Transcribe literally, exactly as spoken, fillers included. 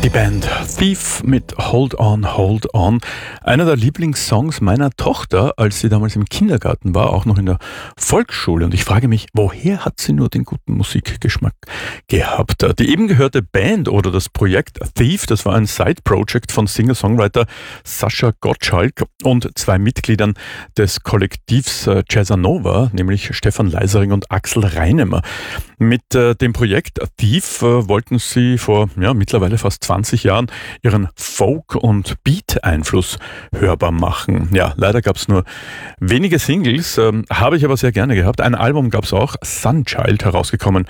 Die Band Thief mit Hold On, Hold On. Einer der Lieblingssongs meiner Tochter, als sie damals im Kindergarten war, auch noch in der Volksschule. Und ich frage mich, woher hat sie nur den guten Musikgeschmack gehabt? Die eben gehörte Band oder das Projekt Thief, das war ein Side-Project von Singer-Songwriter Sascha Gottschalk und zwei Mitgliedern des Kollektivs Jazzanova, nämlich Stefan Leisering und Axel Reinemer. Mit äh, dem Projekt Thief äh, wollten sie vor ja, mittlerweile fast zwanzig Jahren ihren Folk- und Beat-Einfluss hörbar machen. Ja, leider gab es nur wenige Singles, ähm, habe ich aber sehr gerne gehabt. Ein Album gab es auch, Sunchild, herausgekommen